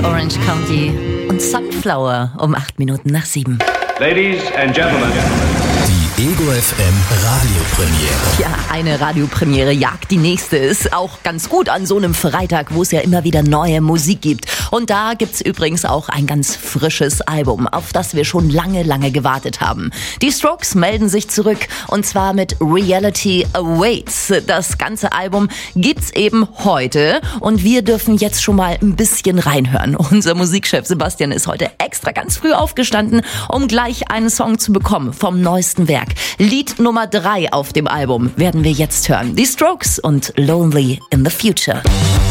Orange County und Sunflower um 7:08. Ladies and Gentlemen. Die Ego FM Radiopremiere. Ja, eine Radiopremiere jagt die nächste. Ist auch ganz gut an so einem Freitag, wo es ja immer wieder neue Musik gibt. Und da gibt's übrigens auch ein ganz frisches Album, auf das wir schon lange, lange gewartet haben. Die Strokes melden sich zurück und zwar mit Reality Awaits. Das ganze Album gibt's eben heute und wir dürfen jetzt schon mal ein bisschen reinhören. Unser Musikchef Sebastian ist heute extra ganz früh aufgestanden, um gleich einen Song zu bekommen vom neuesten Werk. Lied Nummer 3 auf dem Album werden wir jetzt hören. Die Strokes und Lonely in the Future.